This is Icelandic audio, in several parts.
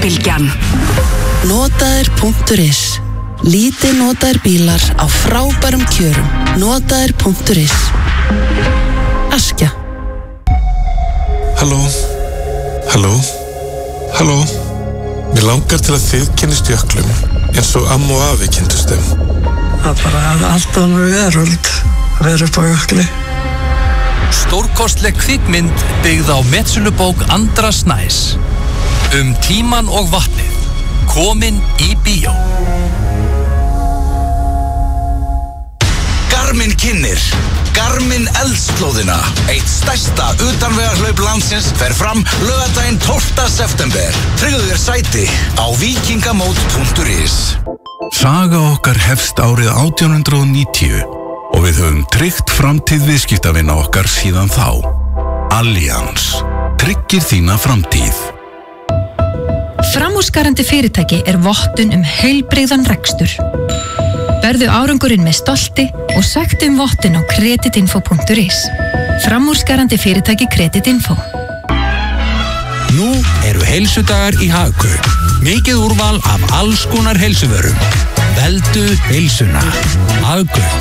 Bylgjan. Notaðir.is. Lítið notaðir bílar á frábærum kjörum. Notaðir.is. Askja. Halló. Mér langar til að þið kynnist jöklum eins og amma og afi kynntust þeim. Það bara allt annað veröld að vera upp á jökli. Stórkostleg kvikmynd byggð á metsölubók Andra Snæs. Tíman og vatnið. Komin í bíó. Garmin kynnir Garmin Eldslóðina. Eitt stærsta utanvegarhlaup landsins fer fram laugardaginn 12. september. Tryggðu þér sæti á vikingamót.is. Saga okkar hefst árið 1890 og við höfum tryggt framtíð viðskiptavina okkar síðan þá. Allianz tryggir þína framtíð. Framúrskarandi fyrirtæki vottun heilbrigðan rekstur. Berðu árangurinn með stolti og sagt vottun á kreditinfo.is. Framúrskarandi fyrirtæki Kreditinfo. Nú eru heilsudagar í Hagkaup. Mikið úrval af alls konar heilsuvörum. Veldu heilsuna. Hagkaup.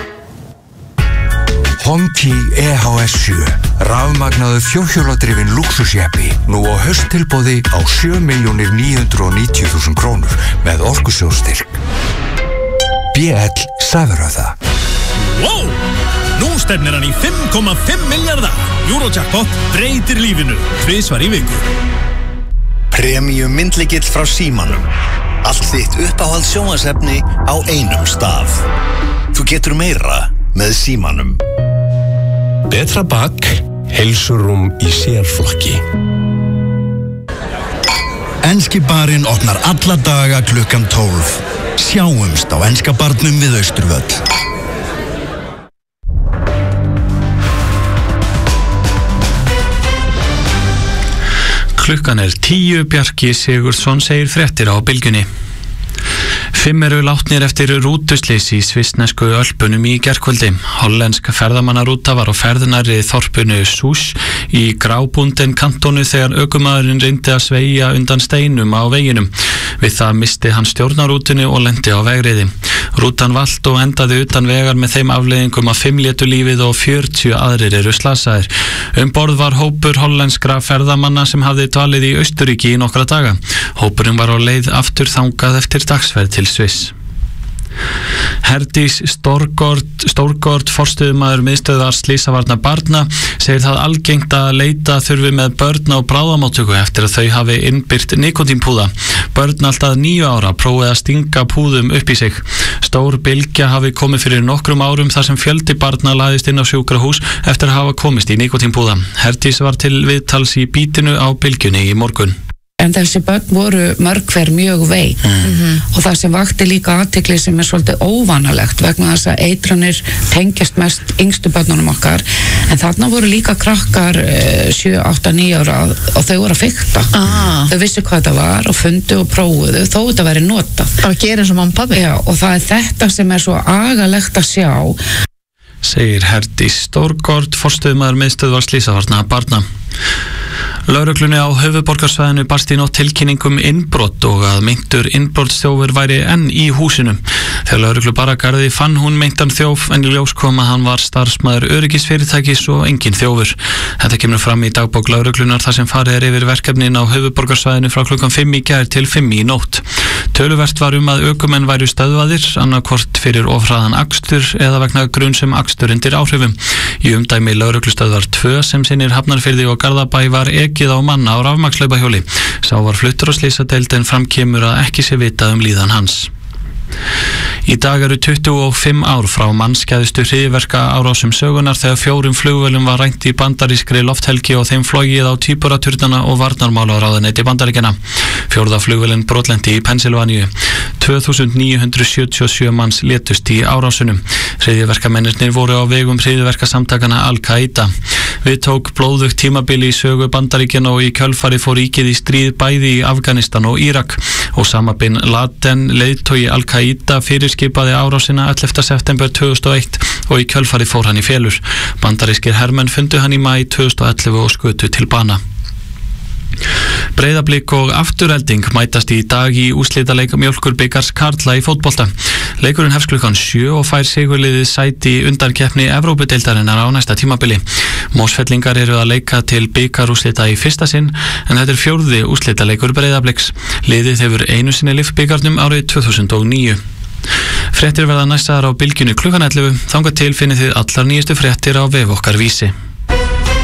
Honti EHS7, rafmagnaður fjórhjóladrifinn lúxusjeppi, nú á hausttilboði á 7.990.000 krónur með orkusjóðstyrk. BL Sæfuröða. Wow! Nú stefnir hann í 5,5 milljarða. Eurojackpot breytir lífinu, tvisvar í viku. Premium myndlykill frá Símanum. Allt þitt uppáhald sjónvarpsefni á einum stað. Þú getur meira með Símanum. Betra bak, heilsurúm í sérflokki. Enski barinn opnar alla daga klukkan 12. Sjáumst á enska barnum við Austurvöll. Klukkan 10, Bjarki Sigurðsson segir fréttir á Bylgjunni. 5 eru látnir eftir rútusleysi í svissnesku Ölpunum í gærkvöldi. Hollensk ferðamannarúta var á ferðinari þorpinu Sús í Grábunden kantonu þegar ökumaðurinn reyndi að sveigja undan steinum á veginum. Við það misti hann stjórnarútunni og lendi á vegriði. Rútan valt og endaði utan vegar með þeim afleiðingum að 5 létu lífið og 40 aðrir eru slasaðir. Borð var hópur hollenskra ferðamanna sem hafði dvalið í Austurríki í nokkra daga. Hópurinn var á leið aftur þangað eftir dagsferð til Sviss. Herdís Stórgård, forstöðumaður miðstöðvar slysavarna barna, segir það algengt að leita þurfi með börn á bráðamóttöku eftir að þau hafi innbyrt nikótínpúða. Börn alltaf 9 ára prófið að stinga púðum upp í sig. Stór bylgja hafi komið fyrir nokkrum árum þar sem fjöldi barna lagðist inn á sjúkrahús eftir að hafa komist í nikótínpúða. Herdís var til viðtals í Bítinu á Bylgjunni í morgun. En þessi börn voru mörg hver mjög veik og það sem vakti líka athygli sem svolítið óvanalegt vegna þess að eitranir tengjast mest yngstu börnunum okkar, en þarna voru líka krakkar 7, 8, 9 ára og þau voru að fikta. Þau vissu hvað þetta var og fundu og prófuðu þó þetta væri notað. Bara gera eins og mamma og pabbi. Já, og það þetta sem svo agalegt að sjá. Segir Herdís Stórgård, forstöðumaður miðstöðvar slysavarna barna. Lögreglunni á höfuðborgarsvæðinu barst í nótt tilkynningum innbrot og að meintur innbrotsþjófur væri enn í húsinu. Þegar lögreglu baragarði fann hún meintan þjóf en í ljós kom að hann var starfsmaður öryggisfyrirtækis og engin þjófur. Þetta kemur fram í dagbók lögreglunar þar sem farið yfir verkefnin á höfuðborgarsvæðinu frá klukkan 5 í gær til 5 í nótt. Töluvert var að ökumenn væru stöðvaðir, annarkvort fyrir ofhraðan akstur eða vegna grunnsum akstur undir áhrifum. Í umdæmi lögreglustöðvar 2 sem sinnir Hafnarfirði og Garðabæ var ekið á manna á rafmagnslaupahjóli. Sá var fluttur á slysadeild en fram kemur að ekki sé vitað líðan hans. Í dag eru 25 ár frá mannskæðustu hryðjuverkaárásum sögunar þegar 4 flugvélum var rænt í bandarískri lofthelgi og þeim flogið á tvíburaturnana og varnarmálaráðuneyti Bandaríkjanna. 4. flugvélin brotlenti í Pennsylvaníu. 2977 manns létust í árásunum. Hryðjuverkamennirnir voru á vegum hryðjuverkasamtakana Al-Qaida. Við tók blóðugt tímabili í sögu Bandaríkjanna og í kjölfari fór ríkið í stríð bæði í Afganistan og Írak. Osama bin Laden, leiðtogi Al-Qaida, fyrirskipaði árásina 11. september 2001 og í kjölfari fór hann í félur. Bandarískir hermenn fundu hann í maí 2011 og skutu til bana. Breiðablik og Afturelding mætast í dag í úrslitaleik Mjólkurbikars karla í fótbolta. Leikurinn hefst klukkan 7 og fær sigurliðið sæti í undankeppni Evrópudeildarinnar á næsta tímabili. Mosfellingar eru að leika til bikarúrslita í fyrsta sinn, en þetta er 4. úrslitaleikur Breiðabliks. Liðið hefur einu sinni lyft bikarnum árið 2009. Fréttir verða næstaðar á Bylgjunni klukkan 11. Þangað til finnið þið allar nýjustu fréttir á vef okkar Vísi.